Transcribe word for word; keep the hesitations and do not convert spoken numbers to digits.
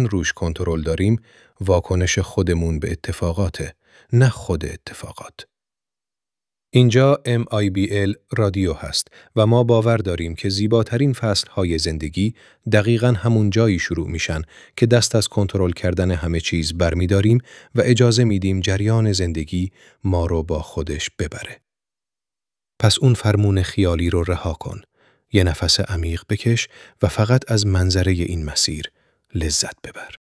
روش کنترل داریم، واکنش خودمون به اتفاقاته، نه خود اتفاقات. اینجا ام آی بی ال رادیو هست و ما باور داریم که زیباترین فصل‌های زندگی دقیقاً همون جایی شروع میشن که دست از کنترل کردن همه چیز برمی‌داریم و اجازه میدیم جریان زندگی ما رو با خودش ببره. پس اون فرمون خیالی رو رها کن. یه نفس عمیق بکش و فقط از منظره این مسیر لذت ببر.